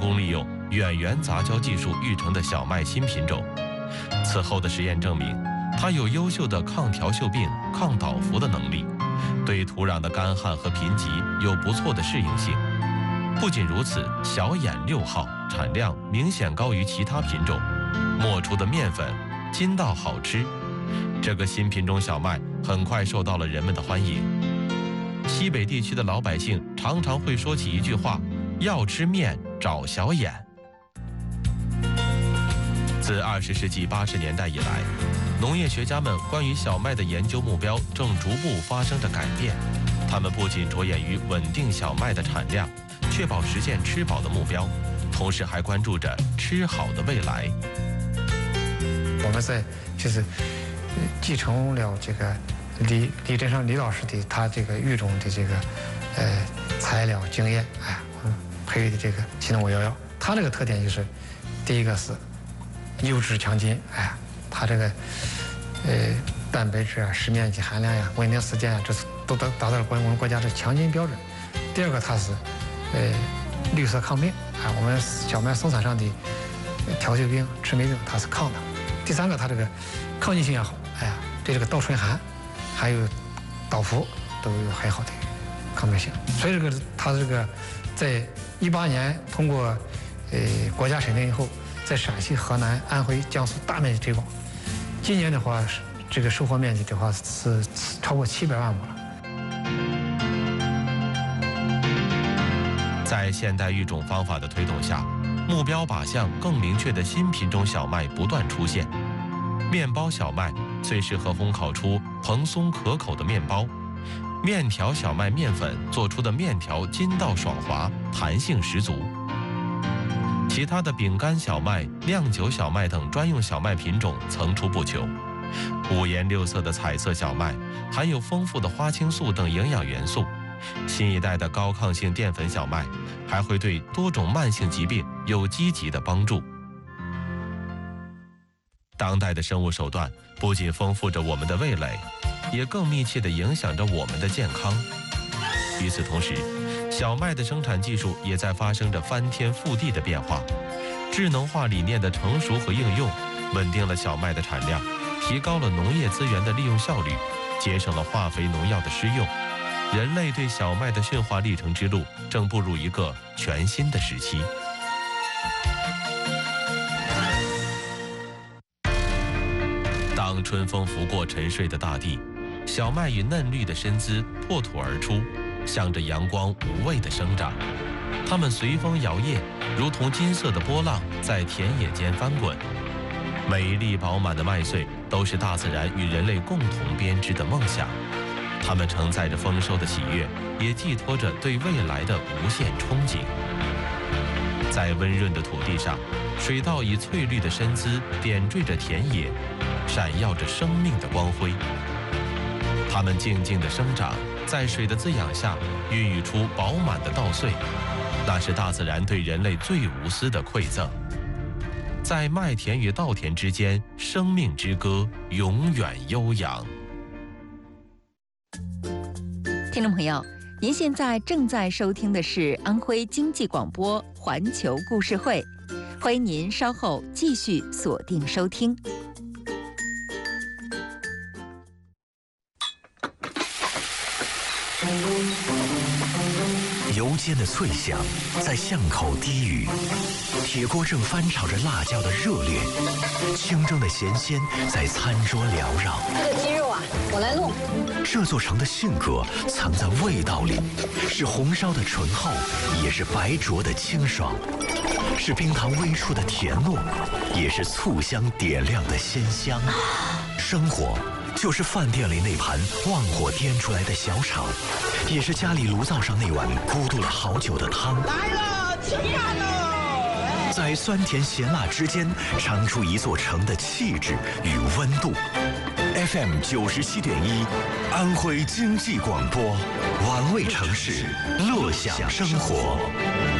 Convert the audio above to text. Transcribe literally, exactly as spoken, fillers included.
功利用远源杂交技术育成的小麦新品种。此后的实验证明，它有优秀的抗调锈病、抗倒伏的能力，对土壤的干旱和贫瘠有不错的适应性。不仅如此，小眼六号产量明显高于其他品种，磨出的面粉筋道好吃。这个新品种小麦很快受到了人们的欢迎。西北地区的老百姓常常会说起一句话：要吃面找小眼。自二十世纪八十年代以来，农业学家们关于小麦的研究目标正逐步发生着改变。他们不仅着眼于稳定小麦的产量，确保实现吃饱的目标，同时还关注着吃好的未来。 我们在就是继承了这个李李振生李老师的他这个育种的这个呃材料经验，哎，我们培育的这个奇农五幺幺，它这个特点就是，第一个是优质强筋，哎，它这个呃蛋白质啊、石面积含量呀、稳定时间啊，这都达达到了我们国家的强筋标准。第二个，它是呃绿色抗病，啊，我们小麦生产上的调锈病、赤霉病，它是抗的。第三个，它这个抗菌性也好，哎呀，对这个倒纯寒，还有倒伏都有很好的抗病性。所以这个它这个在一八年通过呃国家审定以后，在陕西、河南、安徽、江苏大面积推广。今年的话，这个收获面积的话是超过七百万亩了。 在现代育种方法的推动下，目标靶向更明确的新品种小麦不断出现。面包小麦最适合烘烤出蓬松可口的面包，面条小麦面粉做出的面条筋道爽滑，弹性十足。其他的饼干小麦、酿酒小麦等专用小麦品种层出不穷。五颜六色的彩色小麦含有丰富的花青素等营养元素。新一代的高抗性淀粉小麦还会对多种慢性疾病有积极的帮助。当代的生物手段不仅丰富着我们的味蕾，也更密切地影响着我们的健康。与此同时，小麦的生产技术也在发生着翻天覆地的变化。智能化理念的成熟和应用，稳定了小麦的产量，提高了农业资源的利用效率，节省了化肥农药的施用。人类对小麦的驯化历程之路正步入一个全新的时期。当春风拂过沉睡的大地，小麦与嫩绿的身姿破土而出，向着阳光无畏地生长。它们随风摇曳，如同金色的波浪在田野间翻滚。美丽饱满的麦穗都是大自然与人类共同编织的梦想。它们承载着丰收的喜悦，也寄托着对未来的无限憧憬。在温润的土地上，水稻以翠绿的身姿点缀着田野，闪耀着生命的光辉。它们静静地生长，在水的滋养下，孕育出饱满的稻穗，那是大自然对人类最无私的馈赠。在麦田与稻田之间，生命之歌永远悠扬。 听众朋友，您现在正在收听的是安徽经济广播环球故事会，欢迎您稍后继续锁定收听。 油煎的脆响在巷口低语，铁锅正翻炒着辣椒的热烈，清蒸的咸鲜在餐桌缭绕。 这个鸡肉啊，我来弄。 这座城的性格藏在味道里，是红烧的醇厚，也是白灼的清爽，是冰糖微出的甜糯，也是醋香点亮的鲜香。生活就是饭店里那盘旺火颠出来的小炒，也是家里炉灶上那碗咕嘟了好久的汤。 来了，吃饭喽！ 在酸甜咸辣之间，尝出一座城的气质与温度。F M 九十七点一，安徽经济广播，玩味城市，乐享生活。